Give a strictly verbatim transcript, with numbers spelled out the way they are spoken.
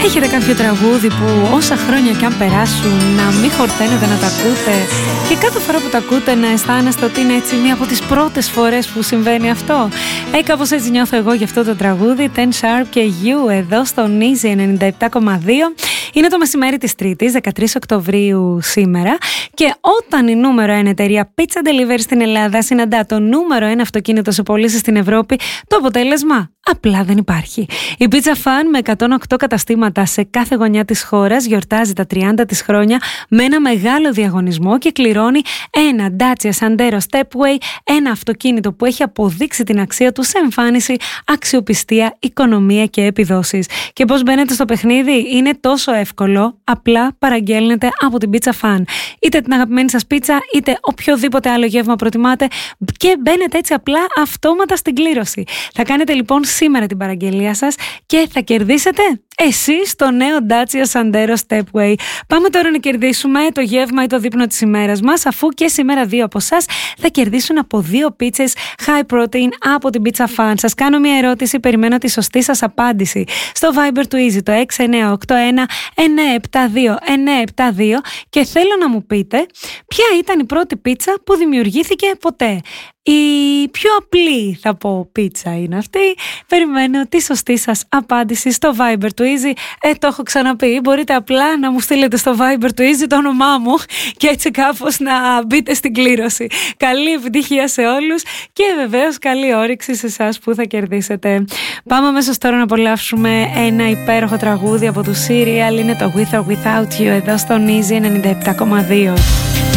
Έχετε κάποιο τραγούδι που όσα χρόνια κι αν περάσουν να μην χορταίνετε να τα ακούτε και κάθε φορά που τα ακούτε να αισθάνεστε ότι είναι έτσι μία από τις πρώτες φορές που συμβαίνει αυτό? Ε, κάπως έτσι νιώθω εγώ για αυτό το τραγούδι. Ten Sharp και You εδώ στο Easy ενενήντα επτά κόμμα δύο. Είναι το μεσημέρι της Τρίτης, δεκατρείς Οκτωβρίου σήμερα, και όταν η νούμερο ένα εταιρεία Pizza Delivery στην Ελλάδα συναντά το νούμερο ένα αυτοκίνητο σε πωλήσεις στην Ευρώπη, το αποτέλεσμα απλά δεν υπάρχει. Η Pizza Fan με εκατόν οκτώ καταστήματα σε κάθε γωνιά της χώρας γιορτάζει τα τριάντα της χρόνια με ένα μεγάλο διαγωνισμό και κληρώνει ένα Dacia Sandero Stepway, ένα αυτοκίνητο που έχει αποδείξει την αξία του σε εμφάνιση, αξιοπιστία, οικονομία και επιδόσεις. Και πώς μπαίνετε στο παιχνίδι? Είναι τόσο εύκολο, απλά παραγγέλνετε από την Pizza Fan είτε την αγαπημένη σας πίτσα είτε οποιοδήποτε άλλο γεύμα προτιμάτε και μπαίνετε έτσι απλά αυτόματα στην κλήρωση. Θα κάνετε λοιπόν σήμερα την παραγγελία σας και θα κερδίσετε εσείς το νέο Dacia Sandero Stepway. Πάμε τώρα να κερδίσουμε το γεύμα ή το δείπνο της ημέρας μας, αφού και σήμερα δύο από εσάς θα κερδίσουν από δύο πίτσες high protein από την Pizza Fan. Σας κάνω μια ερώτηση, περιμένω τη σωστή σας απάντηση στο Viber του Easy, το έξι εννιά οκτώ ένα εννιά επτά δύο εννιά επτά δύο, και θέλω να μου πείτε ποια ήταν η πρώτη πίτσα που δημιουργήθηκε ποτέ. Η πιο απλή, θα πω, πίτσα είναι αυτή. Περιμένω τη σωστή σας απάντηση στο Viber του Easy. Ε, το έχω ξαναπεί, μπορείτε απλά να μου στείλετε στο Viber του Easy το όνομά μου και έτσι κάπως να μπείτε στην κλήρωση. Καλή επιτυχία σε όλους και βεβαίως καλή όρεξη σε εσάς που θα κερδίσετε. Πάμε αμέσως τώρα να απολαύσουμε ένα υπέροχο τραγούδι από του Serial. Είναι το With or Without You εδώ στον Easy ενενήντα επτά κόμμα δύο.